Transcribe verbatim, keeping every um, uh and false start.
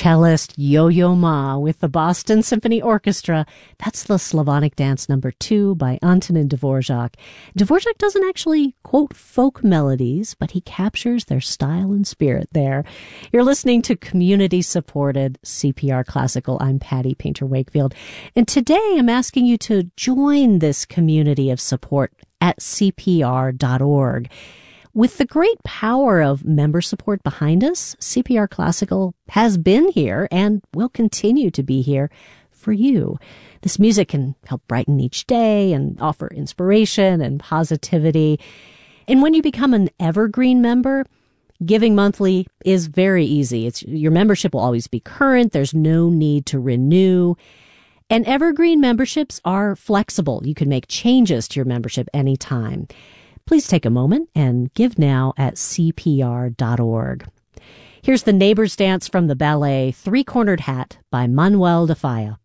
cellist Yo-Yo Ma with the Boston Symphony Orchestra. That's the Slavonic Dance number two by Antonin Dvorak. Dvorak doesn't actually quote folk melodies, but he captures their style and spirit there. You're listening to community-supported C P R Classical. I'm Patty Painter-Wakefield. And today I'm asking you to join this community of support at C P R dot org. With the great power of member support behind us, C P R Classical has been here and will continue to be here for you. This music can help brighten each day and offer inspiration and positivity. And when you become an evergreen member, giving monthly is very easy. It's, your membership will always be current. There's no need to renew. And evergreen memberships are flexible. You can make changes to your membership anytime. Please take a moment and give now at C P R dot org. Here's the Neighbor's Dance from the ballet Three-Cornered Hat by Manuel de Falla.